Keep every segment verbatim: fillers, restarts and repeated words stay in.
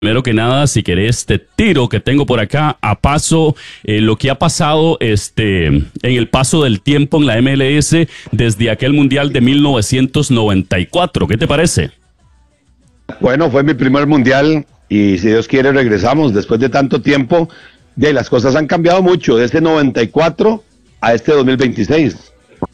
Primero que nada, si querés, te tiro que tengo por acá a paso eh, lo que ha pasado este, en el paso del tiempo en la M L S desde aquel Mundial de mil novecientos noventa y cuatro. ¿Qué te parece? Bueno, fue mi primer Mundial y si Dios quiere regresamos después de tanto tiempo. De las cosas han cambiado mucho, desde noventa y cuatro a este dos mil veintiséis.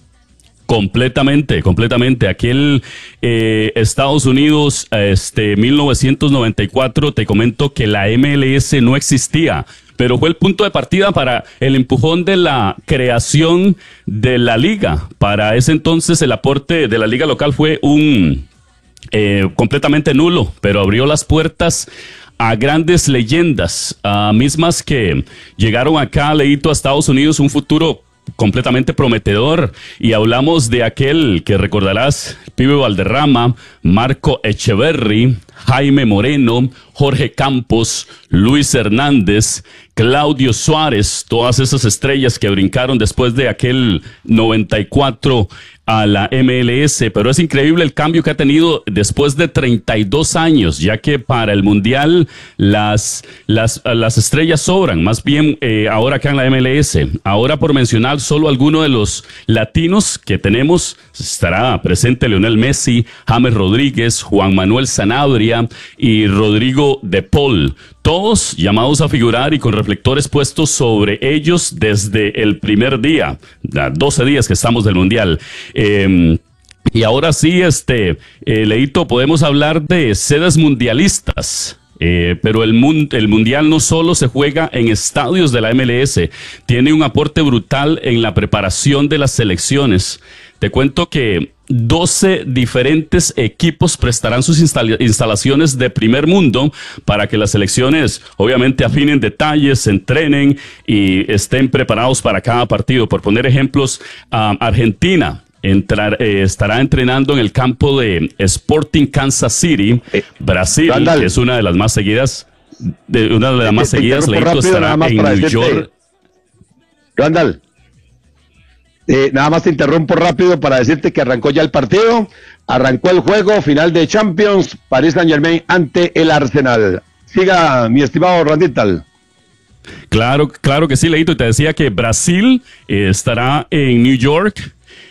Completamente, completamente. Aquel eh, Estados Unidos, este mil novecientos noventa y cuatro, te comento que la M L S no existía, pero fue el punto de partida para el empujón de la creación de la liga. Para ese entonces el aporte de la liga local fue un eh, completamente nulo, pero abrió las puertas a grandes leyendas, a mismas que llegaron acá, Leito, a Estados Unidos, un futuro completamente prometedor, y hablamos de aquel que recordarás, Pibe Valderrama, Marco Echeverry, Jaime Moreno, Jorge Campos, Luis Hernández, Claudio Suárez, todas esas estrellas que brincaron después de aquel noventa y cuatro a la M L S, pero es increíble el cambio que ha tenido después de treinta y dos años, ya que para el Mundial las, las, las estrellas sobran, más bien eh, ahora acá en la M L S. Ahora, por mencionar solo alguno de los latinos que tenemos, estará presente Lionel Messi, James Rodríguez, Juan Manuel Sanabria y Rodrigo de Paul. Todos llamados a figurar y con reflectores puestos sobre ellos desde el primer día, doce días que estamos del Mundial. Eh, y ahora sí, este, eh, Leito, podemos hablar de sedes mundialistas. Eh, pero el, mun- el Mundial no solo se juega en estadios de la M L S, tiene un aporte brutal en la preparación de las selecciones. Te cuento que doce diferentes equipos prestarán sus instala- instalaciones de primer mundo para que las selecciones obviamente afinen detalles, se entrenen y estén preparados para cada partido. Por poner ejemplos, uh, Argentina Entrar, eh, estará entrenando en el campo de Sporting Kansas City. Brasil, Randall, que es una de las más seguidas, de una de las más te seguidas, Leito, rápido, estará en New decirte, York. Randall, eh, nada más te interrumpo rápido para decirte que arrancó ya el partido, arrancó el juego, final de Champions, Paris Saint-Germain ante el Arsenal. Siga, mi estimado Randital. Claro, claro que sí, Leito, y te decía que Brasil eh, estará en New York,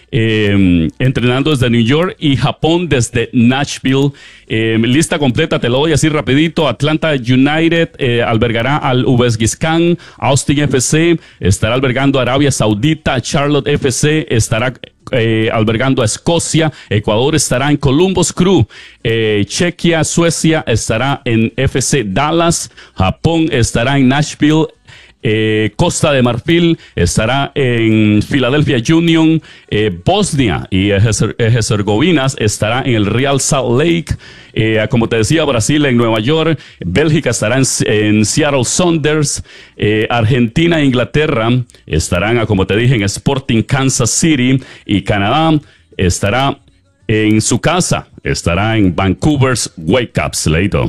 Eh, entrenando desde New York, y Japón desde Nashville. Eh, lista completa, te lo doy así rapidito. Atlanta United eh, albergará al Uzbekistán. Austin F C estará albergando a Arabia Saudita. Charlotte F C estará eh, albergando a Escocia. Ecuador estará en Columbus Crew. Eh, Chequia, Suecia estará en F C Dallas. Japón estará en Nashville. Eh, Costa de Marfil estará en Philadelphia Union. eh, Bosnia y Herzegovina estará en el Real Salt Lake. Eh, como te decía, Brasil en Nueva York. Bélgica estará en, en Seattle Sounders. Eh, Argentina e Inglaterra estarán, como te dije, en Sporting Kansas City. Y Canadá estará en su casa, estará en Vancouver's Whitecaps, Leito.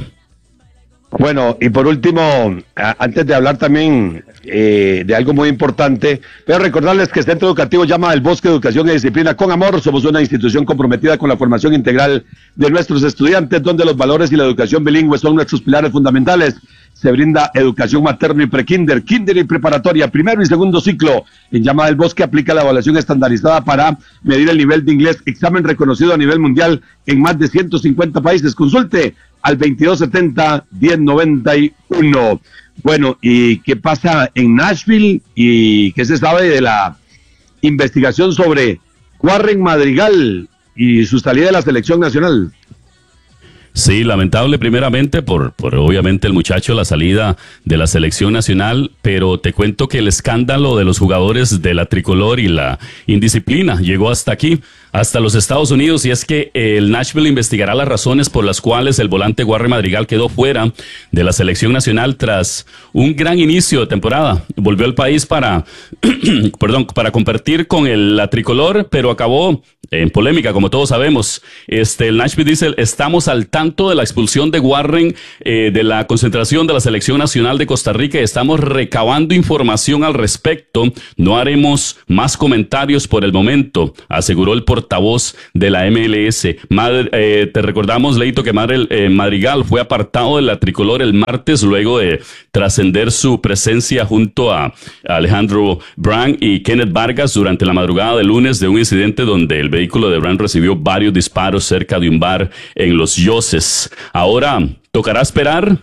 Bueno, y por último, a, antes de hablar también eh, de algo muy importante, pero recordarles que el Centro Educativo Llama del Bosque, Educación y Disciplina con Amor. Somos una institución comprometida con la formación integral de nuestros estudiantes, donde los valores y la educación bilingüe son nuestros pilares fundamentales. Se brinda educación materno y prekinder, kinder y preparatoria, primero y segundo ciclo. En Llama del Bosque aplica la evaluación estandarizada para medir el nivel de inglés, examen reconocido a nivel mundial en más de ciento cincuenta países. Consulte al veintidós setenta, diez noventa y uno. Bueno, ¿y qué pasa en Nashville? ¿Y qué se sabe de la investigación sobre Warren Madrigal y su salida de la selección nacional? Sí, lamentable primeramente por, por obviamente el muchacho, la salida de la selección nacional, pero te cuento que el escándalo de los jugadores de la tricolor y la indisciplina llegó hasta aquí, hasta los Estados Unidos, y es que el Nashville investigará las razones por las cuales el volante Warren Madrigal quedó fuera de la selección nacional tras un gran inicio de temporada. Volvió al país para, perdón, para competir con el, la tricolor, pero acabó en polémica, como todos sabemos. Este, el Nashville dice, estamos al tanto de la expulsión de Warren eh, de la concentración de la Selección Nacional de Costa Rica y estamos recabando información al respecto. No haremos más comentarios por el momento, aseguró el portavoz de la M L S. Madre, eh, te recordamos, Leito, que Madre, eh, Madrigal fue apartado de la tricolor el martes luego de trascender su presencia junto a Alejandro Brand y Kenneth Vargas durante la madrugada del lunes de un incidente donde el vehículo de Brand recibió varios disparos cerca de un bar en Los Yoses. Ahora tocará esperar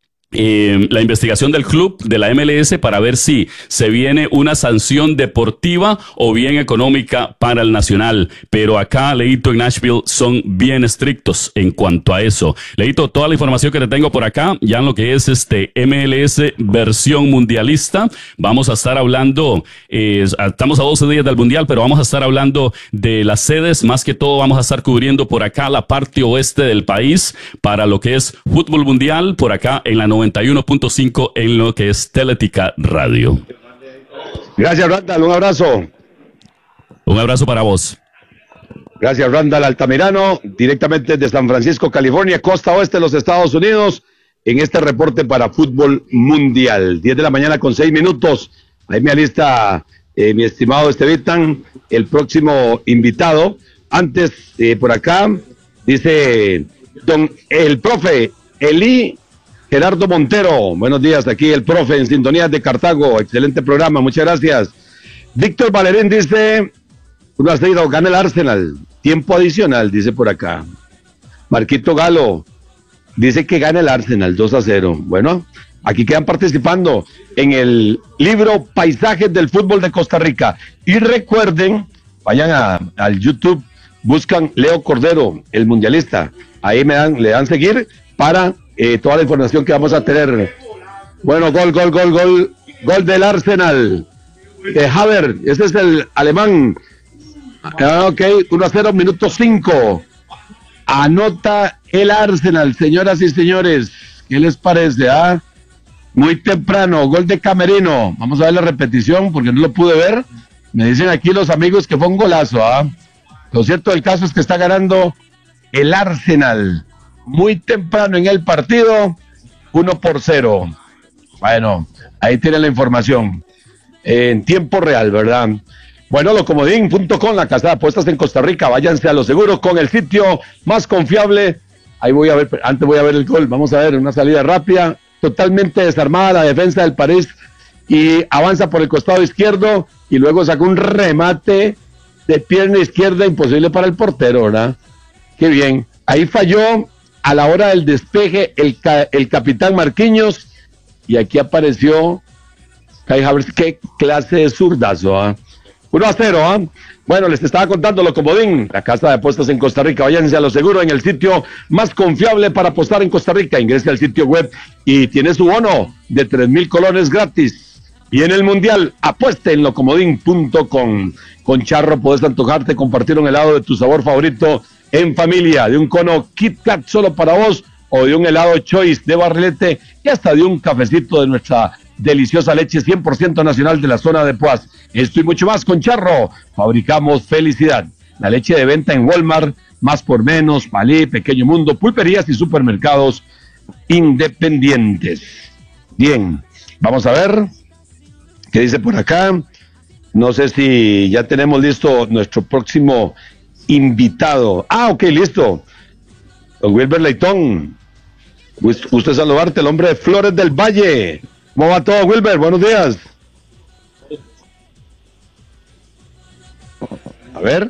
Eh, la investigación del club de la M L S para ver si se viene una sanción deportiva o bien económica para el Nacional. Pero acá, Leito, en Nashville son bien estrictos en cuanto a eso. Leito, toda la información que te tengo por acá, ya en lo que es este M L S versión mundialista, vamos a estar hablando, eh, estamos a doce días del Mundial, pero vamos a estar hablando de las sedes, más que todo vamos a estar cubriendo por acá la parte oeste del país para lo que es fútbol mundial, por acá en la noventa y uno punto cinco en lo que es Teletica Radio. Gracias, Randall, un abrazo. Un abrazo para vos. Gracias, Randall Altamirano, directamente de San Francisco, California, costa oeste de los Estados Unidos, en este reporte para Fútbol Mundial. diez de la mañana con seis minutos. Ahí me alista eh, mi estimado Estevitan, el próximo invitado. Antes, eh, por acá, dice don el profe Eli Gerardo Montero, buenos días, aquí el profe en sintonía de Cartago, excelente programa, muchas gracias. Víctor Valerín dice, uno ha seguido, gana el Arsenal, tiempo adicional, dice por acá. Marquito Galo dice que gana el Arsenal, dos a cero. Bueno, aquí quedan participando en el libro Paisajes del Fútbol de Costa Rica. Y recuerden, vayan a, al YouTube, buscan Leo Cordero, el mundialista, ahí me dan, le dan seguir para... Eh, toda la información que vamos a tener. Bueno, gol, gol, gol, gol, gol del Arsenal. De Haver, ese es el alemán. Ah, ok, uno a cero, minuto cinco. Anota el Arsenal, señoras y señores. ¿Qué les parece? Ah? Muy temprano, gol de Camerino. Vamos a ver la repetición porque no lo pude ver. Me dicen aquí los amigos que fue un golazo. ¿Ah? Lo cierto del caso es que está ganando el Arsenal. Muy temprano en el partido, uno por cero. Bueno, ahí tienen la información. Eh, en tiempo real, ¿verdad? Bueno, locomodín punto com, la casa de apuestas en Costa Rica. Váyanse a lo seguro con el sitio más confiable. Ahí voy a ver, antes voy a ver el gol. Vamos a ver una salida rápida. Totalmente desarmada la defensa del París. Y avanza por el costado izquierdo. Y luego saca un remate de pierna izquierda imposible para el portero, ¿verdad? Qué bien. Ahí falló a la hora del despeje el, ca- el capitán Marquinhos, y aquí apareció Kai Havertz. Qué clase de zurdazo, ¿ah? uno a cero, ¿ah? Bueno, les estaba contando lo comodín, la casa de apuestas en Costa Rica. Váyanse a lo seguro en el sitio más confiable para apostar en Costa Rica. Ingrese al sitio web y tiene su bono de tres mil colones gratis. Y en el Mundial, apueste en locomodín punto com. Con Charro podés antojarte, compartir un helado de tu sabor favorito en familia, de un cono Kit Kat solo para vos, o de un helado Choice de barrilete, y hasta de un cafecito de nuestra deliciosa leche cien por ciento nacional de la zona de Poás. Esto y mucho más con Charro. Fabricamos felicidad. La leche de venta en Walmart, Más por Menos, Palí, Pequeño Mundo, pulperías y supermercados independientes. Bien, vamos a ver qué dice por acá. No sé si ya tenemos listo nuestro próximo invitado. Ah, ok, listo. Don Wilber Leitón. Gusto saludarte, el hombre de Flores del Valle. ¿Cómo va todo, Wilber? Buenos días. A ver.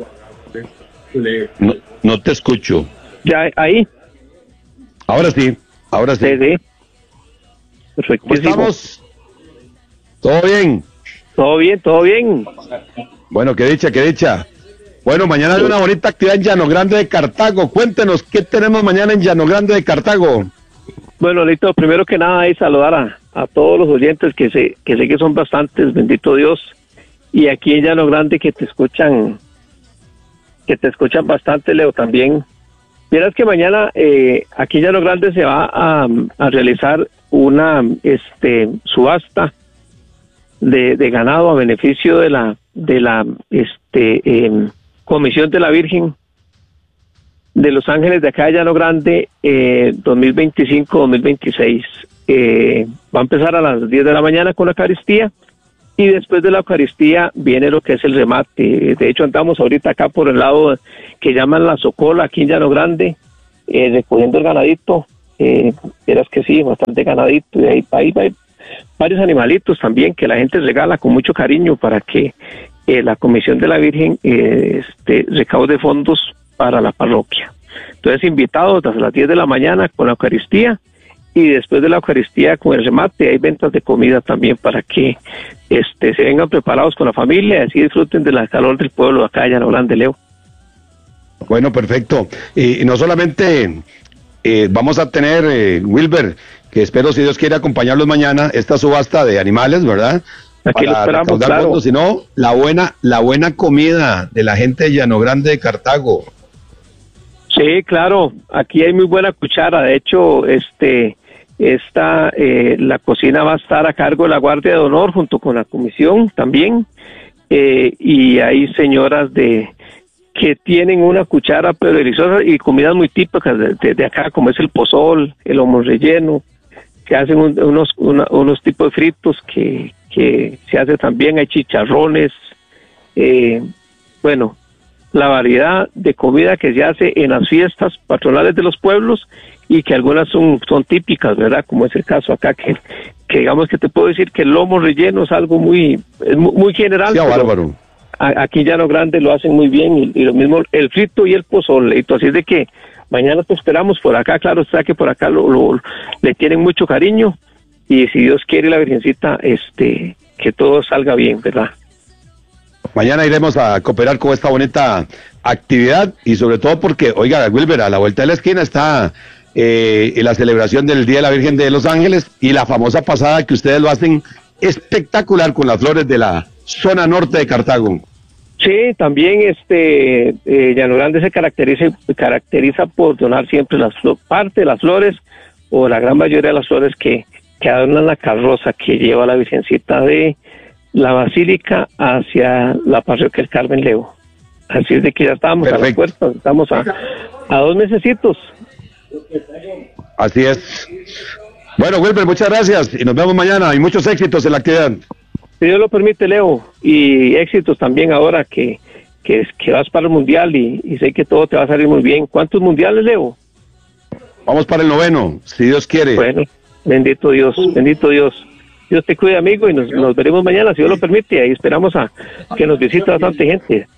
No, no te escucho. Ya, ahí. Ahora sí, ahora sí. Sí, sí. ¿Cómo estamos? ¿Todo bien? Todo bien, todo bien. Bueno, qué dicha, qué dicha. Bueno, mañana hay una bonita actividad en Llano Grande de Cartago. Cuéntenos, ¿qué tenemos mañana en Llano Grande de Cartago? Bueno, Lito, primero que nada es saludar a, a todos los oyentes que sé, que sé que son bastantes, bendito Dios. Y aquí en Llano Grande que te escuchan, que te escuchan bastante, Leo, también. Vieras que mañana eh, aquí en Llano Grande se va a, a realizar una este subasta de, de ganado a beneficio de la de la este eh, Comisión de la Virgen de Los Ángeles de acá de Llano Grande, eh, dos mil veinticinco dos mil veintiséis. Eh, va a empezar a las diez de la mañana con la Eucaristía, y después de la Eucaristía viene lo que es el remate. De hecho, andamos ahorita acá por el lado que llaman La Socola, aquí en Llano Grande, eh, recogiendo el ganadito. Eh, verás que sí, bastante ganadito, y ahí, ahí hay varios animalitos también que la gente regala con mucho cariño para que eh, la Comisión de la Virgen eh, este, recaude fondos para la parroquia. Entonces, invitados desde las diez de la mañana con la Eucaristía, y después de la Eucaristía con el remate hay ventas de comida también para que este se vengan preparados con la familia y así disfruten de la calor del pueblo acá en Llano Grande, Leo. Bueno, perfecto. Y, y no solamente eh, vamos a tener, eh, Wilber, que espero, si Dios quiere, acompañarlos mañana, esta subasta de animales, ¿verdad? Aquí lo esperamos, claro. Fondos, sino la buena, la buena comida de la gente de Llano Grande de Cartago. Sí, claro, aquí hay muy buena cuchara. De hecho, este, esta, eh, la cocina va a estar a cargo de la Guardia de Honor junto con la comisión también, eh, y hay señoras de que tienen una cuchara pero deliciosa y comidas muy típicas de, de, de acá, como es el pozol, el lomo relleno, que hacen un, unos una, unos tipos de fritos que, que se hace también, hay chicharrones, eh, bueno, la variedad de comida que se hace en las fiestas patronales de los pueblos, y que algunas son, son típicas, ¿verdad? Como es el caso acá, que, que digamos que te puedo decir que el lomo relleno es algo muy, es muy, muy general. Sí, bárbaro. Aquí en Llano Grande lo hacen muy bien, y, y lo mismo el frito y el pozole. Así es de que mañana te esperamos por acá. Claro está que por acá lo, lo, le tienen mucho cariño, y si Dios quiere, la Virgencita, este, que todo salga bien, ¿verdad? Mañana iremos a cooperar con esta bonita actividad, y sobre todo porque, oiga, Wilber, a la vuelta de la esquina está eh, la celebración del Día de la Virgen de Los Ángeles, y la famosa pasada que ustedes lo hacen espectacular con las flores de la zona norte de Cartago. Sí, también este eh, Llano Grande se caracteriza, caracteriza por donar siempre las parte de las flores, o la gran mayoría de las flores que, que adornan la carroza que lleva la Virgencita de la Basílica hacia la parroquia del Carmen, Leo. Así es de que ya estamos Perfecto. a las puertas, estamos a, a dos mesecitos. Así es. Bueno, Wilber, muchas gracias y nos vemos mañana, y muchos éxitos en la actividad. Si Dios lo permite, Leo, y éxitos también ahora que, que, que vas para el Mundial, y, y sé que todo te va a salir muy bien. ¿Cuántos mundiales, Leo? Vamos para el noveno, si Dios quiere. Bueno, bendito Dios, bendito Dios. Dios te cuide, amigo, y nos, nos veremos mañana, si Dios lo permite. Ahí esperamos a que nos visite bastante gente.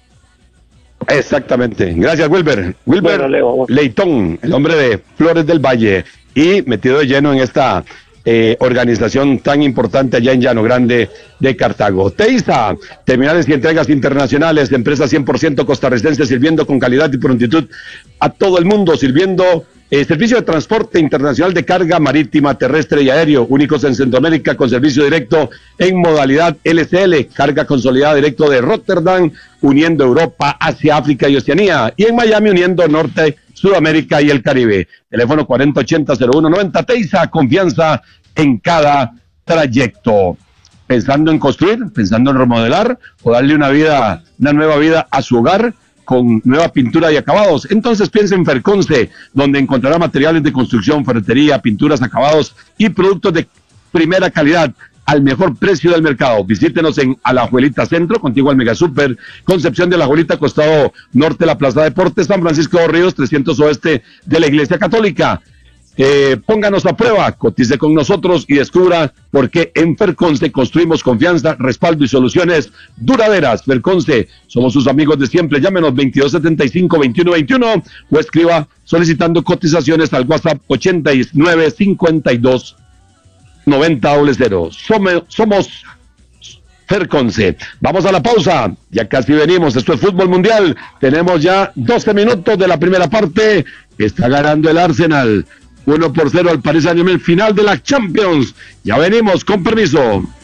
Exactamente. Gracias, Wilber. Wilber bueno, Leo, Leitón, el hombre de Flores del Valle, y metido de lleno en esta eh, organización tan importante allá en Llano Grande de Cartago. Teiza, terminales y entregas internacionales, empresa cien por ciento costarricense, sirviendo con calidad y prontitud a todo el mundo, sirviendo eh, servicio de transporte internacional de carga marítima, terrestre y aéreo, únicos en Centroamérica, con servicio directo en modalidad L C L, carga consolidada directo de Rotterdam, uniendo Europa, Asia, África y Oceanía, y en Miami uniendo Norte, Sudamérica y el Caribe. Teléfono cuarenta ochenta cero uno noventa. Teiza, confianza en cada trayecto. Pensando en construir, pensando en remodelar, o darle una vida, una nueva vida a su hogar con nueva pintura y acabados, entonces piensa en Ferconce, donde encontrará materiales de construcción, ferretería, pinturas, acabados y productos de primera calidad al mejor precio del mercado. Visítenos en Alajuelita Centro, contigo al Megasuper, Concepción de Alajuelita, costado norte de la Plaza Deportes, San Francisco de Ríos, trescientos oeste de la Iglesia Católica. Eh, pónganos a prueba, cotice con nosotros y descubra por qué en Ferconce construimos confianza, respaldo y soluciones duraderas. Ferconce, somos sus amigos de siempre. Llámenos veintidós setenta y cinco veintiuno veintiuno o escriba solicitando cotizaciones al WhatsApp ochenta y nueve cincuenta y dos noventa cero. Somos, somos Ferconce. Vamos a la pausa, ya casi venimos. Esto es Fútbol Mundial. Tenemos ya doce minutos de la primera parte. Está ganando el Arsenal uno por cero al Paris Saint-Germain, final de la Champions. Ya venimos, con permiso.